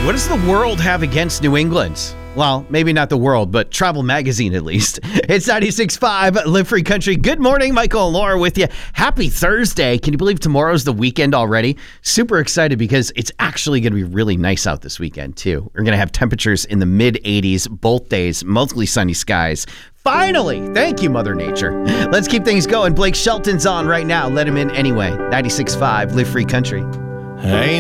What does the world have against New England? Well, maybe not the world, but Travel Magazine at least. It's 96.5 Live Free Country. Good morning, Michael and Laura with you. Happy Thursday. Can you believe tomorrow's the weekend already? Super excited because it's actually going to be really nice out this weekend, too. We're going to have temperatures in the mid-80s both days, mostly sunny skies. Finally! Thank you, Mother Nature. Let's keep things going. Blake Shelton's on right now. Let him in anyway. 96.5 Live Free Country. Hey.